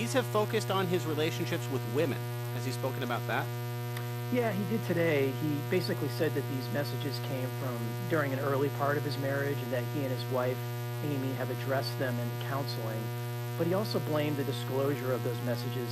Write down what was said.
these have focused on his relationships with women. Has he spoken about that? Yeah, he did today. He basically said that these messages came from during an early part of his marriage and that he and his wife, Amy, have addressed them in counseling. But he also blamed the disclosure of those messages